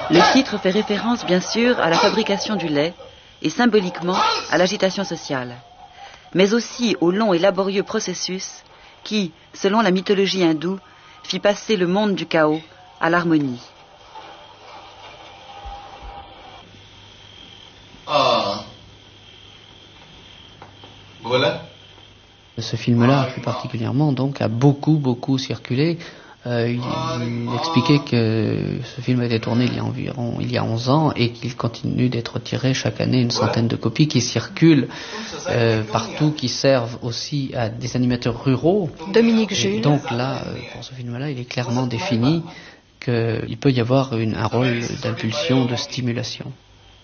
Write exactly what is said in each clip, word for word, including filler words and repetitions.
Le titre fait référence bien sûr à la fabrication du lait et symboliquement à l'agitation sociale, mais aussi au long et laborieux processus qui, selon la mythologie hindoue, fit passer le monde du chaos à l'harmonie. Ah. Voilà. Ce film-là, plus particulièrement, donc, a beaucoup, beaucoup circulé. Euh, il, il expliquait que ce film a été tourné il y a environ il y a onze ans et qu'il continue d'être tiré chaque année une centaine de copies qui circulent euh, partout, qui servent aussi à des animateurs ruraux. Dominique Jules. Et donc là, euh, pour ce film-là, il est clairement défini qu'il peut y avoir une, un rôle d'impulsion, de stimulation.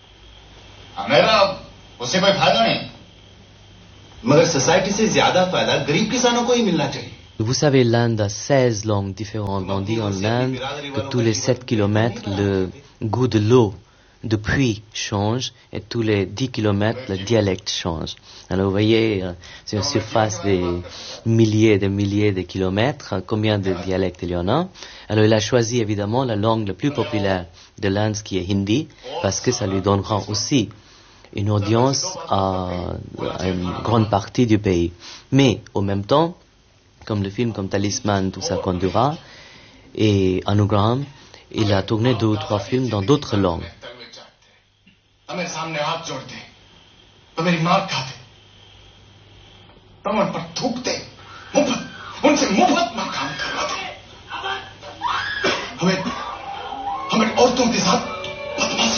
Vous savez, l'Inde a seize langues différentes. On dit en Inde que tous les sept kilomètres, le goût de l'eau de pluie change et tous les dix kilomètres, le dialecte change. Alors vous voyez, sur une surface des milliers et des milliers de kilomètres, combien de dialectes il y en a. Alors il a choisi évidemment la langue la plus populaire de l'Inde, qui est hindi, parce que ça lui donnera aussi une audience à, à une grande partie du pays. Mais en même temps, comme le film comme Talisman, tout ça, Kondura et Anugraham, il a tourné deux ou trois films dans d'autres langues. हमें औरतों के साथ